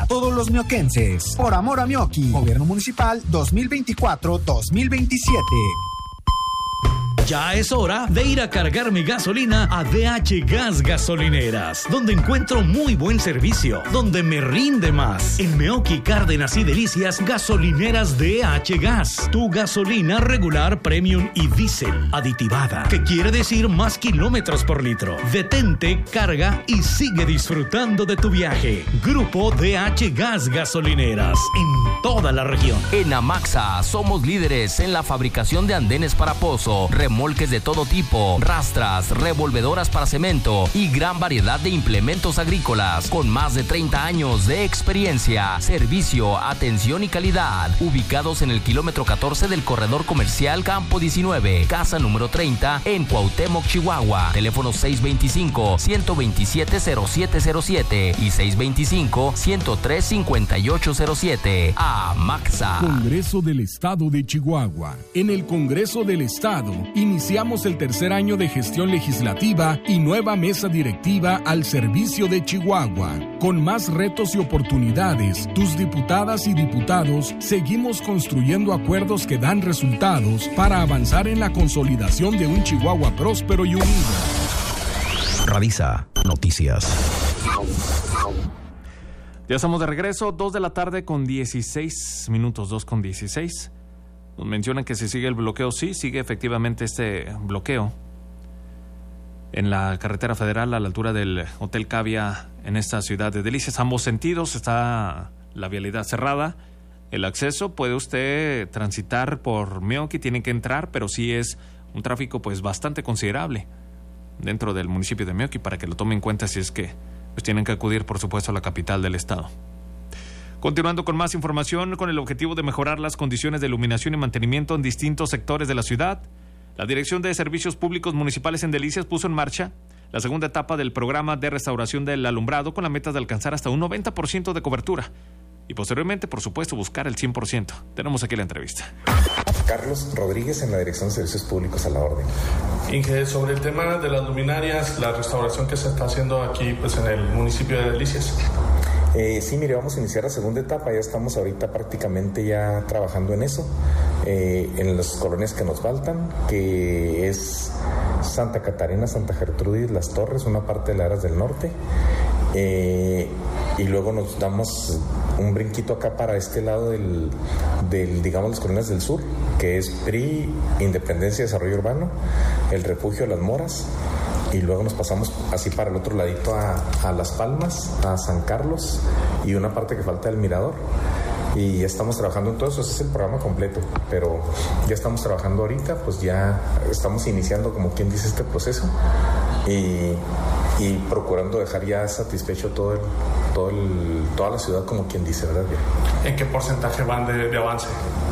todos los mioquenses. Por amor a Mioqui. Gobierno Municipal 2024-2027. Ya es hora de ir a cargar mi gasolina a DH Gas Gasolineras, donde encuentro muy buen servicio, donde me rinde más. En Meoqui, Cárdenas y Delicias, gasolineras DH Gas. Tu gasolina regular, premium y diésel aditivada, que quiere decir más kilómetros por litro. Detente, carga y sigue disfrutando de tu viaje. Grupo DH Gas Gasolineras, en toda la región. En Amaxa somos líderes en la fabricación de andenes para pozo, remolques de todo tipo, rastras, revolvedoras para cemento y gran variedad de implementos agrícolas con más de 30 años de experiencia, servicio, atención y calidad. Ubicados en el kilómetro 14 del corredor comercial Campo 19, casa número 30 en Cuauhtémoc, Chihuahua. Teléfono 625-127-0707 y 625-103-5807. Amaxa. Congreso del Estado de Chihuahua. En el Congreso del Estado iniciamos el tercer año de gestión legislativa y nueva mesa directiva al servicio de Chihuahua. Con más retos y oportunidades, tus diputadas y diputados seguimos construyendo acuerdos que dan resultados para avanzar en la consolidación de un Chihuahua próspero y unido. Radisa Noticias. Ya estamos de regreso, 2 de la tarde con 16 minutos, 2:16. Nos mencionan que se sigue el bloqueo. Sí, sigue efectivamente este bloqueo en la carretera federal a la altura del Hotel Cavia en esta ciudad de Delicias. Ambos sentidos está la vialidad cerrada. El acceso puede usted transitar por Meoqui, tiene que entrar, pero sí es un tráfico pues bastante considerable dentro del municipio de Meoqui, para que lo tome en cuenta si es que pues tienen que acudir, por supuesto, a la capital del estado. Continuando con más información, con el objetivo de mejorar las condiciones de iluminación y mantenimiento en distintos sectores de la ciudad, la Dirección de Servicios Públicos Municipales en Delicias puso en marcha la segunda etapa del programa de restauración del alumbrado, con la meta de alcanzar hasta un 90% de cobertura y posteriormente, por supuesto, buscar el 100%. Tenemos aquí la entrevista. Carlos Rodríguez, en la Dirección de Servicios Públicos, a la orden. Inge, sobre el tema de las luminarias, la restauración que se está haciendo aquí pues en el municipio de Delicias. Sí, mire, vamos a iniciar la segunda etapa. Ya estamos ahorita prácticamente ya trabajando en eso, en las colonias que nos faltan, que es Santa Catarina, Santa Gertrudis, Las Torres, una parte de las áreas del norte, y luego nos damos un brinquito acá para este lado del digamos, las colonias del sur, que es PRI, Independencia y Desarrollo Urbano, el Refugio de las Moras, y luego nos pasamos así para el otro ladito a Las Palmas, a San Carlos y una parte que falta del Mirador. Y ya estamos trabajando en todo eso. Ese es el programa completo, pero ya estamos trabajando ahorita, pues ya estamos iniciando, como quien dice, este proceso y procurando dejar ya satisfecho toda la ciudad, como quien dice, ¿verdad? ¿En qué porcentaje van de avance?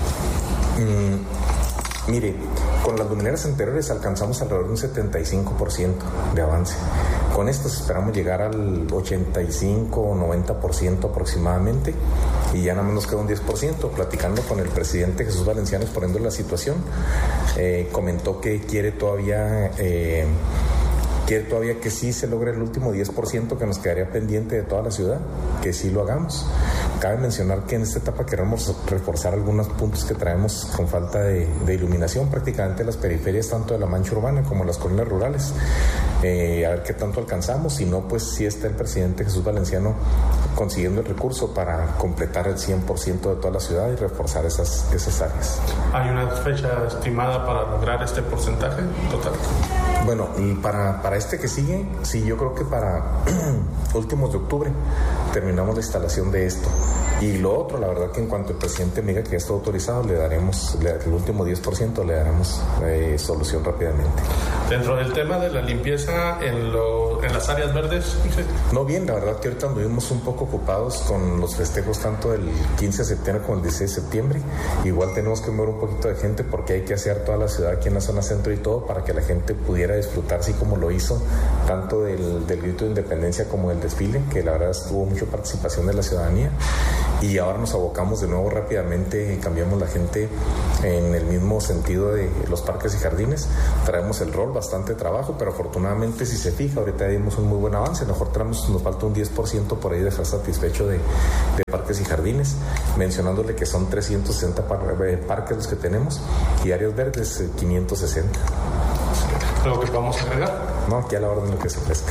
Mire, con las luminarias anteriores alcanzamos alrededor de un 75% de avance. Con estas esperamos llegar al 85 o 90% aproximadamente, y ya nada más nos queda un 10%. Platicando con el presidente Jesús Valenciano, exponiendo la situación, comentó que quiere todavía que sí se logre el último 10% que nos quedaría pendiente de toda la ciudad, que sí lo hagamos. Cabe mencionar que en esta etapa queremos reforzar algunos puntos que traemos con falta de iluminación, prácticamente las periferias tanto de la mancha urbana como las colonias rurales. A ver qué tanto alcanzamos. Si no, pues sí está el presidente Jesús Valenciano consiguiendo el recurso para completar el 100% de toda la ciudad y reforzar esas áreas. ¿Hay una fecha estimada para lograr este porcentaje total? Bueno, para este que sigue, sí, yo creo que para últimos de octubre terminamos la instalación de esto. Y lo otro, la verdad que en cuanto el presidente me diga que ya está autorizado, le daremos el último 10%, le daremos solución rápidamente. Dentro del tema de la limpieza en las áreas verdes, no, bien, la verdad que ahorita anduvimos un poco ocupados con los festejos tanto del 15 de septiembre como el 16 de septiembre. Igual tenemos que mover un poquito de gente porque hay que hacer toda la ciudad aquí en la zona centro y todo para que la gente pudiera disfrutar, así como lo hizo, tanto del grito de independencia como del desfile, que la verdad tuvo mucha participación de la ciudadanía. y ahora nos abocamos de nuevo rápidamente, cambiamos la gente en el mismo sentido de los parques y jardines. Traemos el rol, bastante trabajo, pero afortunadamente, si se fija, ahorita dimos un muy buen avance. A lo mejor nos falta un 10% por ahí de estar satisfecho de parques y jardines, mencionándole que son 360 parques los que tenemos y áreas verdes 560. ¿Algo que podamos agregar? No, aquí a la orden de lo que se ofrezca.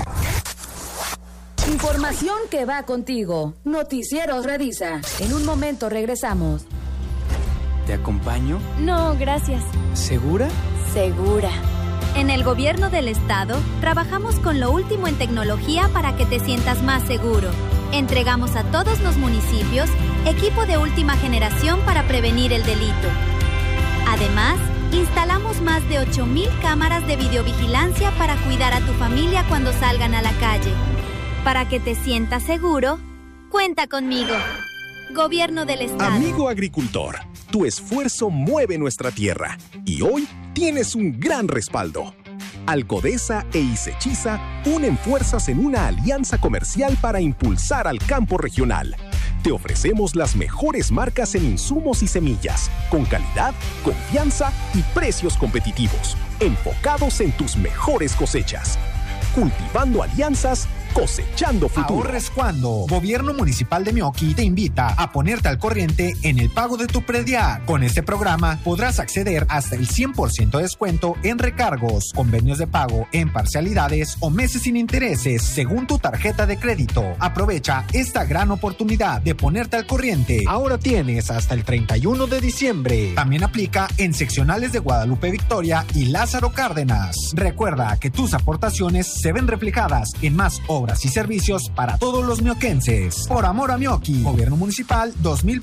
Información que va contigo. Noticieros Radisa. En un momento regresamos. ¿Te acompaño? No, gracias. ¿Segura? Segura. En el gobierno del estado, trabajamos con lo último en tecnología para que te sientas más seguro. Entregamos a todos los municipios equipo de última generación para prevenir el delito. Además, instalamos más de 8,000 cámaras de videovigilancia para cuidar a tu familia cuando salgan a la calle. Para que te sientas seguro, cuenta conmigo. Gobierno del Estado. Amigo agricultor, tu esfuerzo mueve nuestra tierra y hoy tienes un gran respaldo. Alcodesa e Isechiza unen fuerzas en una alianza comercial para impulsar al campo regional. Te ofrecemos las mejores marcas en insumos y semillas, con calidad, confianza y precios competitivos, enfocados en tus mejores cosechas. Cultivando alianzas, cosechando futuro. Ahorres cuando. Gobierno Municipal de Meoqui te invita a ponerte al corriente en el pago de tu predial. Con este programa podrás acceder hasta el 100% de descuento en recargos, convenios de pago en parcialidades o meses sin intereses según tu tarjeta de crédito. Aprovecha esta gran oportunidad de ponerte al corriente. Ahora tienes hasta el 31 de diciembre. También aplica en seccionales de Guadalupe Victoria y Lázaro Cárdenas. Recuerda que tus aportaciones se ven reflejadas en más obras y servicios para todos los mioquenses. Por amor a Meoqui, Gobierno Municipal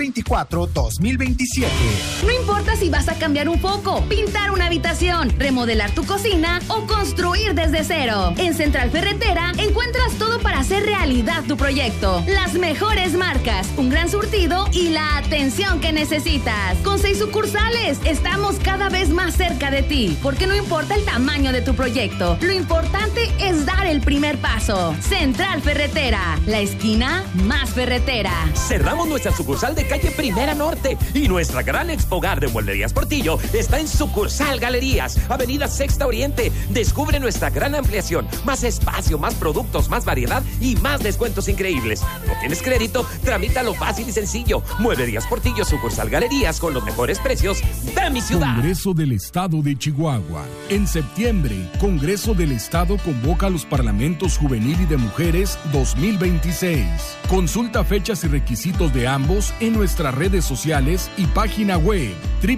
2024-2027. No importa si vas a cambiar un foco, pintar una habitación, remodelar tu cocina o construir desde cero. En Central Ferretera encuentras todo para hacer realidad tu proyecto. Las mejores marcas, un gran surtido y la atención que necesitas. Con 6 sucursales, estamos cada vez más cerca de ti, porque no importa el tamaño de tu proyecto, lo importante es dar el primer paso. Central Ferretera, la esquina más ferretera. Cerramos nuestra sucursal de calle Primera Norte y nuestra gran expogar de Mueblerías Portillo está en sucursal Galerías, avenida Sexta Oriente. Descubre nuestra gran ampliación, más espacio, más productos, más variedad y más descuentos increíbles. ¿No tienes crédito? Tramítalo fácil y sencillo. Mueblerías Portillo, sucursal Galerías con los mejores precios de mi ciudad. Congreso del Estado de Chihuahua. En septiembre, Congreso del Estado convoca a los parlamentos juvenil y de mujeres 2026. Consulta fechas y requisitos de ambos en nuestras redes sociales y página web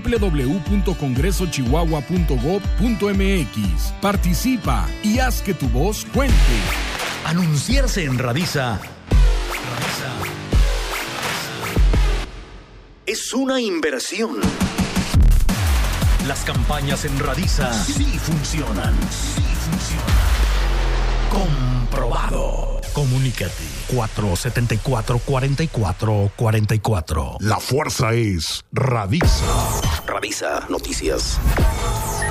www.congresochihuahua.gov.mx. Participa y haz que tu voz cuente. Anunciarse en Radisa es una inversión. Las campañas en Radisa sí funcionan. Comprobado. Comunícate 474-4444. La fuerza es Radisa. Radisa Noticias.